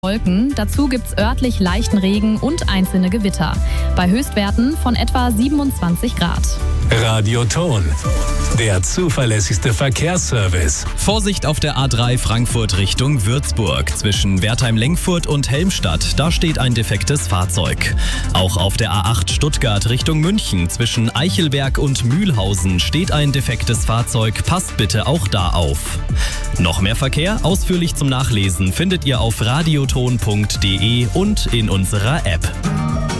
Wolken. Dazu gibt's örtlich leichten Regen und einzelne Gewitter. Bei Höchstwerten von etwa 27 Grad. Radioton, der zuverlässigste Verkehrsservice. Vorsicht auf der A3 Frankfurt Richtung Würzburg. Zwischen Wertheim-Lengfurt und Helmstadt, da steht ein defektes Fahrzeug. Auch auf der A8 Stuttgart Richtung München zwischen Eichelberg und Mühlhausen steht ein defektes Fahrzeug. Passt bitte auch da auf. Noch mehr Verkehr ausführlich zum Nachlesen findet ihr auf radioton.de und in unserer App.